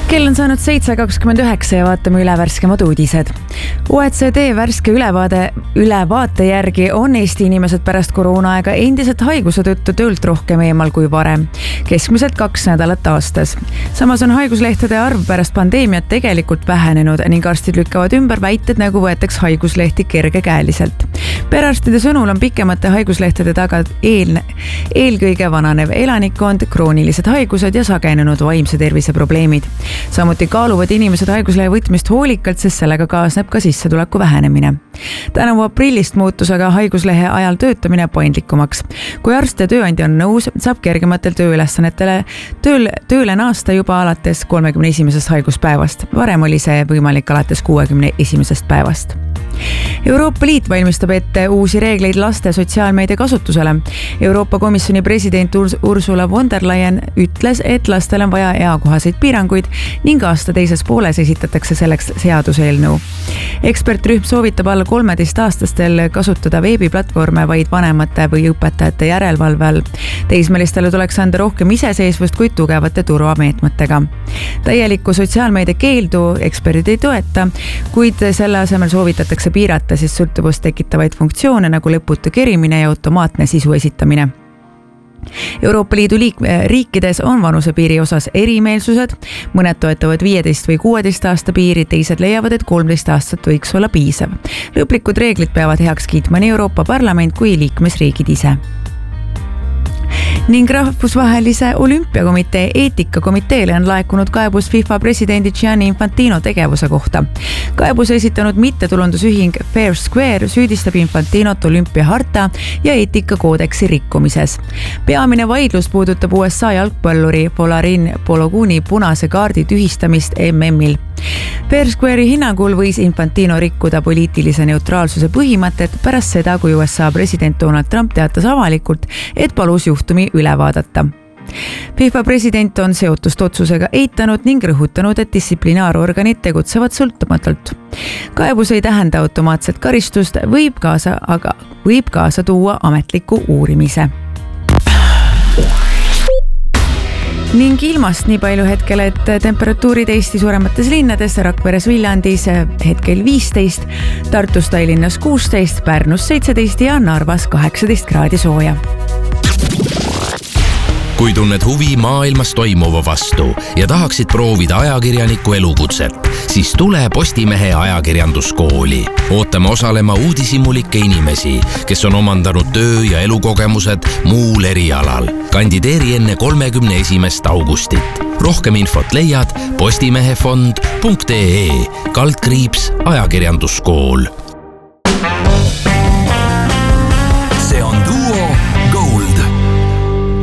Kell on saanud 7.29 ja vaatame üle värskemad uudised. OECD värske ülevaate järgi on Eesti inimesed pärast koroonaaega endiselt haiguse tõttu töölt rohkem eemal kui varem. Keskmiselt 2 nädalat aastas. Samas on haiguslehtede arv pärast pandeemiat tegelikult vähenenud ning arstid lükkavad ümber väited, nagu võetaks haiguslehti kergekäeliselt. Perearstide sõnul on pikemate haiguslehtede taga eelkõige vananev elanikkond, kroonilised haigused ja sagenenud vaimse tervise probleemid. Samuti kaaluvad inimesed haiguslehe võtmist hoolikalt, sest sellega kaasneb ka sissetuleku vähenemine. Tänavu aprillist muutus aga haiguslehe ajal töötamine paindlikumaks. Kui arst ja tööandja on nõus, saab kergematel tööülesannetele tööle naasta juba alates 31. haiguspäevast. Varem oli see võimalik alates 61. päevast. Euroopa Liit valmistab ette uusi reegleid laste sotsiaalmeedia kasutusele. Euroopa Komisjoni president Ursula von der Leyen ütles, et lastel on vaja eakohaseid piiranguid ning aasta teises pooles esitatakse selleks seaduseelnõu. Ekspertrühm soovitab alla 13-aastastel kasutada veebiplatvorme vaid vanemate või õpetajate järelevalvel. Teismelistele tuleks anda rohkem iseseisvust kui tugevate turvameetmetega. Täielikku sotsiaalmeedia keeldu eksperdid ei toeta, kuid selle asemel soovitatakse piirata siis sõltuvust tekitavaid funktsioone nagu lõputu kerimine ja automaatne sisu esitamine. Euroopa Liidu riikides on vanusepiiri osas erimeelsused, mõned toetavad 15 või 16 aasta piiri, teised leiavad, et 13 aastat võiks olla piisav. Lõplikud reeglid peavad heaks kiitma nii Euroopa Parlament kui liikmesriigid ise. Ning rahvusvahelise olümpiakomitee eetikakomiteele on laekunud kaebus FIFA presidendi Gianni Infantino tegevuse kohta. Kaebuse esitanud mittetulundusühing Fair Square süüdistab Infantinot olümpiaharta ja eetikakoodeksi rikkumises. Peamine vaidlus puudutab USA jalgpalluri Polarin Pologuni punase kaardi tühistamist MM-il. Fair Square'i hinnangul võis Infantino rikkuda poliitilise neutraalsuse põhimõtet pärast seda, kui USA president Donald Trump teatas avalikult, et palus juhtumi üle vaadata. FIFA president on seotust otsusega eitanud ning rõhutanud, et distsiplinaarorganid tegutsevad sõltumatult. Kaebus ei tähenda automaatset karistust, võib kaasa tuua ametliku uurimise. Ning ilmast nii palju hetkel, et temperatuurid Eesti suuremates linnades, Rakveres, Viljandis hetkel 15, Tartus, Tallinnas 16, Pärnus 17 ja Narvas 18 kraadi sooja. Kui tunned huvi maailmas toimuva vastu ja tahaksid proovida ajakirjaniku elukutset, siis tule Postimehe ajakirjanduskooli. Ootame osalema uudishimulikke inimesi, kes on omandanud töö- ja elukogemused muul erialal. Kandideeri enne 31. augustit. Rohkem infot leiad postimehefond.ee /ajakirjanduskool.